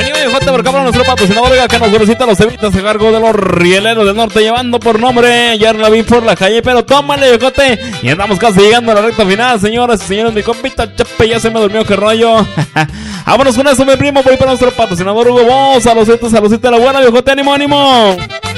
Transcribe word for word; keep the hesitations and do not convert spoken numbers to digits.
Ánimo, viejote, por acá para nuestro patrocinador, oiga, que nos solicita los cevitas a cargo de los rieleros del norte, llevando por nombre, ayer la vi por la calle, pero tómale, viejote, y andamos casi llegando a la recta final, señoras y señores, mi compita Chepe ya se me durmió, qué rollo. Vámonos con eso, mi primo, por ahí para nuestro patrocinador Hugo Boss, saludcita, saludcita, la buena, viejote, ánimo, ánimo.